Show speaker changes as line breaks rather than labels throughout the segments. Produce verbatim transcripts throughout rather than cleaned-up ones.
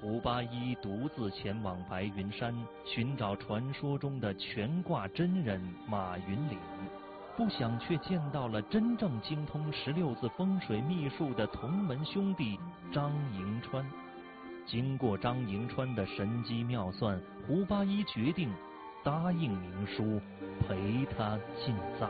胡八一独自前往白云山寻找传说中的悬挂真人马云岭，不想却见到了真正精通十六字风水秘术的同门兄弟张迎川。经过张迎川的神机妙算，胡八一决定答应明叔陪他进藏。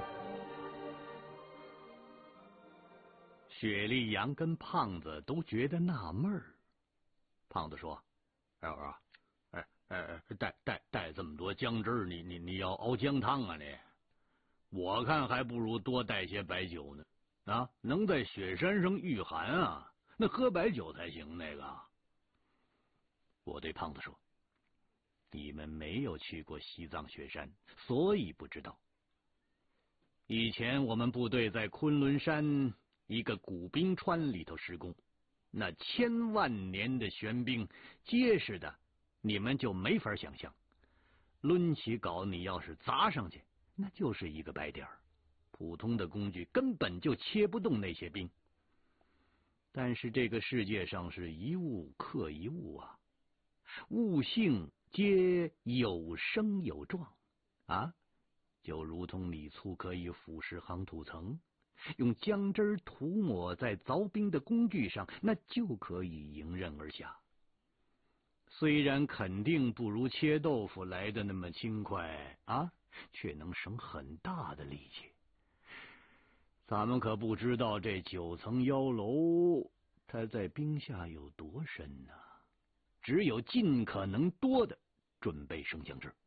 雪莉杨跟胖子都觉得纳闷儿。胖子说：“哎啊，哎哎，带带带这么多姜汁儿，你你你要熬姜汤啊你？我看还不如多带些白酒呢。啊，能在雪山上御寒啊，那喝白酒才行。那个。”我对胖子说：“你们没有去过西藏雪山，所以不知道。以前我们部队在昆仑山一个古冰川里头施工。”那千万年的玄冰结实的，你们就没法想象。抡起镐，你要是砸上去，那就是一个白点儿。普通的工具根本就切不动那些冰。但是这个世界上是一物克一物啊，物性皆有生有状啊，就如同你粗可以腐蚀夯土层。用姜汁涂抹在凿冰的工具上，那就可以迎刃而下。虽然肯定不如切豆腐来的那么轻快啊，却能省很大的力气。咱们可不知道这九层妖楼它在冰下有多深呢、啊？只有尽可能多的准备生姜汁。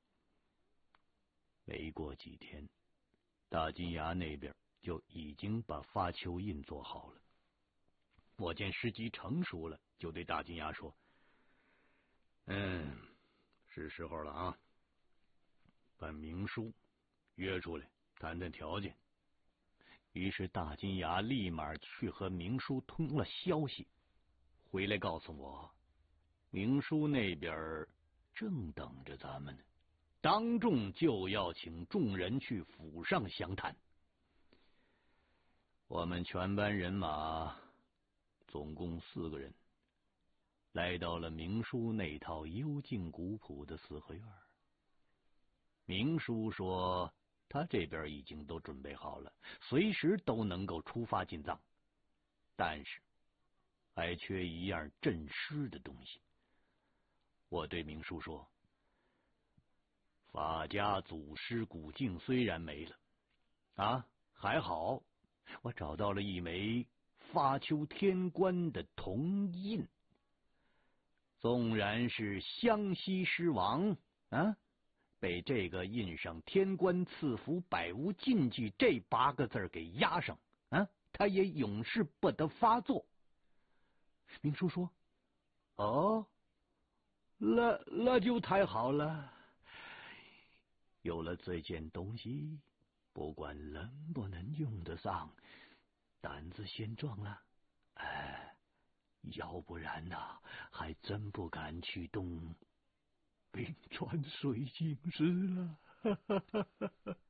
没过几天，大金牙那边就已经把发丘印做好了。我见时机成熟了，就对大金牙说：“嗯，是时候了啊，把明叔约出来谈谈条件。”于是大金牙立马去和明叔通了消息，回来告诉我，明叔那边正等着咱们呢，当众就要请众人去府上详谈。我们全班人马总共四个人，来到了明叔那套幽静古朴的四合院。明叔说他这边已经都准备好了，随时都能够出发进藏，但是还缺一样镇尸的东西。我对明叔说：“法家祖师古镜虽然没了啊，还好我找到了一枚发丘天官的铜印，纵然是湘西狮王啊，被这个印上天官赐福百无禁忌这八个字给压上啊，他也永世不得发作。”明叔说：“哦，那那就太好了，有了这件东西，不管能不能用得上，胆子先壮了。哎，要不然呐、啊，还真不敢去动冰川水晶石了。”